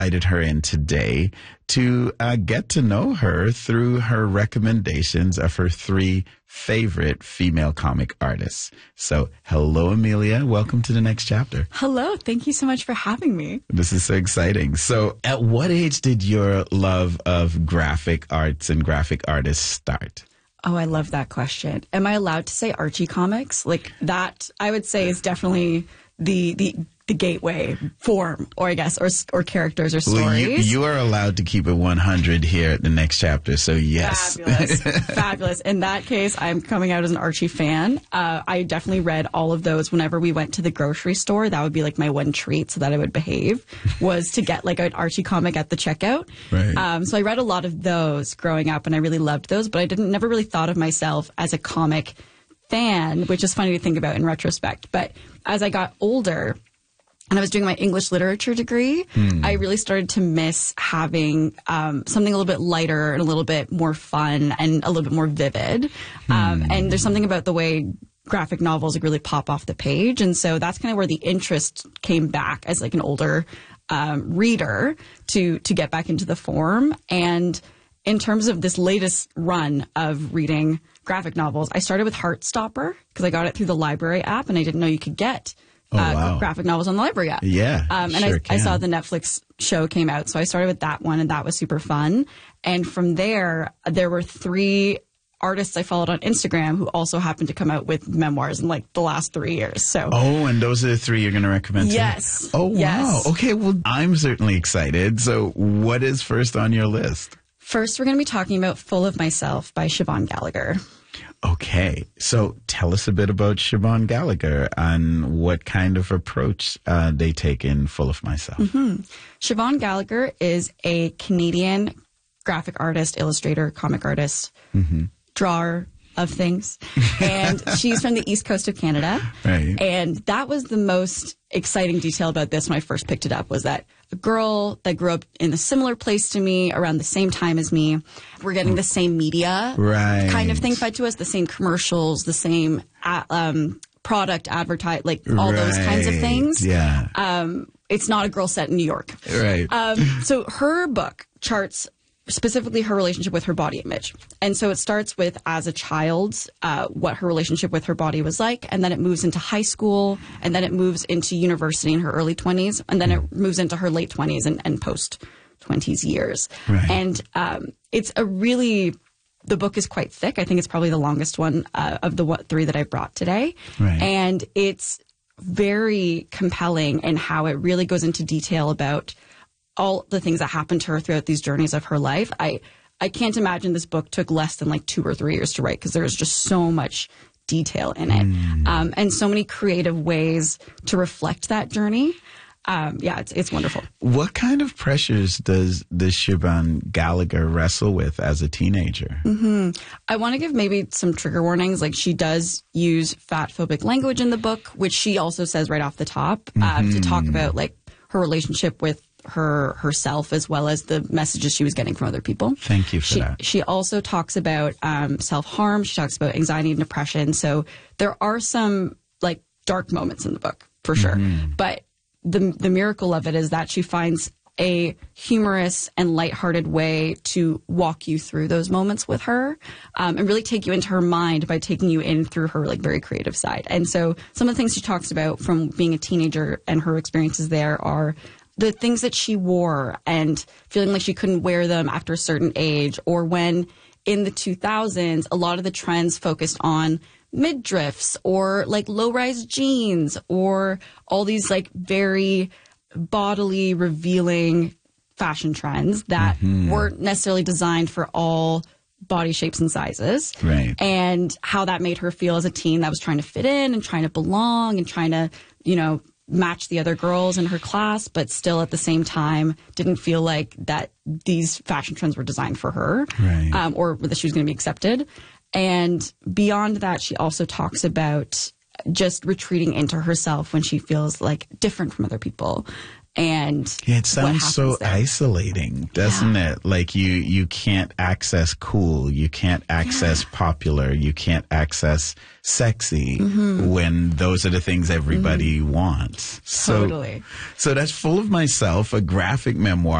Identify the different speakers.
Speaker 1: invited her in today to get to know her through her recommendations of her 3 favorite female comic artists. So, hello, Amelia. Welcome to the next chapter.
Speaker 2: Hello. Thank you so much for having me.
Speaker 1: This is so exciting. So, at what age did your love of graphic arts and graphic artists start?
Speaker 2: Oh, I love that question. Am I allowed to say Archie comics? Like that, I would say is definitely the gateway form, or I guess, or characters or stories.
Speaker 1: Well, you are allowed to keep it 100 here at the next chapter, so yes.
Speaker 2: Fabulous. Fabulous. In that case, I'm coming out as an Archie fan. I definitely read all of those whenever we went to the grocery store. That would be like my one treat so that I would behave, was to get like an Archie comic at the checkout.
Speaker 1: Right.
Speaker 2: So I read a lot of those growing up, and I really loved those, but I never really thought of myself as a comic fan, which is funny to think about in retrospect. But as I got older, and I was doing my English literature degree, I really started to miss having something a little bit lighter and a little bit more fun and a little bit more vivid. And there's something about the way graphic novels like really pop off the page. And so that's kind of where the interest came back as like an older reader to get back into the form. And in terms of this latest run of reading graphic novels, I started with Heartstopper because I got it through the library app, and I didn't know you could get graphic novels on the library app.
Speaker 1: Yeah,
Speaker 2: and
Speaker 1: sure
Speaker 2: I saw the Netflix show came out, so I started with that one, and that was super fun. And from there were 3 artists I followed on Instagram who also happened to come out with memoirs in like the last 3 years. So
Speaker 1: and those are the 3 you're going to recommend to me?
Speaker 2: Yes.
Speaker 1: Oh, wow.
Speaker 2: Yes.
Speaker 1: Okay, well, I'm certainly excited. So what is first on your list?
Speaker 2: First, we're going to be talking about Full of Myself by Siobhan Gallagher.
Speaker 1: Okay, so tell us a bit about Siobhan Gallagher and what kind of approach they take in Full of Myself.
Speaker 2: Siobhan Gallagher is a Canadian graphic artist, illustrator, comic artist, drawer of things. And she's from the East Coast of Canada.
Speaker 1: Right.
Speaker 2: And that was the most exciting detail about this when I first picked it up, was that a girl that grew up in a similar place to me around the same time as me, we're getting the same media kind of thing fed to us, the same commercials, the same product advertise, like all those kinds of things.
Speaker 1: Yeah.
Speaker 2: It's not a girl set in New York.
Speaker 1: Right.
Speaker 2: So her book charts specifically her relationship with her body image. And so it starts with, as a child, what her relationship with her body was like, and then it moves into high school, and then it moves into university in her early 20s, and then it moves into her late 20s and post-20s years.
Speaker 1: Right.
Speaker 2: And it's a really... The book is quite thick. I think it's probably the longest one of the 3 that I brought today.
Speaker 1: Right.
Speaker 2: And it's very compelling in how it really goes into detail about all the things that happened to her throughout these journeys of her life. I can't imagine this book took less than like 2 or 3 years to write, because there's just so much detail in it, and so many creative ways to reflect that journey. It's wonderful.
Speaker 1: What kind of pressures does this Siobhan Gallagher wrestle with as a teenager?
Speaker 2: I want to give maybe some trigger warnings. Like, she does use fat-phobic language in the book, which she also says right off the top, to talk about like her relationship with herself, as well as the messages she was getting from other people.
Speaker 1: Thank you for that.
Speaker 2: She also talks about self-harm. She talks about anxiety and depression. So there are some like dark moments in the book, for sure. But the miracle of it is that she finds a humorous and lighthearted way to walk you through those moments with her, and really take you into her mind by taking you in through her like very creative side. And so some of the things she talks about from being a teenager and her experiences there are the things that she wore and feeling like she couldn't wear them after a certain age, or when in the 2000s, a lot of the trends focused on midriffs or like low-rise jeans or all these like very bodily revealing fashion trends that weren't necessarily designed for all body shapes and sizes.
Speaker 1: Right.
Speaker 2: And how that made her feel as a teen that was trying to fit in and trying to belong and trying to, match the other girls in her class, but still at the same time didn't feel like that these fashion trends were designed for her, or that she was going to be accepted. And beyond that, she also talks about just retreating into herself when she feels like different from other people, And
Speaker 1: it sounds so
Speaker 2: what happens there.
Speaker 1: isolating, doesn't it? Like you can't access cool, you can't access popular, you can't access sexy when those are the things everybody wants.
Speaker 2: Totally.
Speaker 1: So that's Full of Myself, a graphic memoir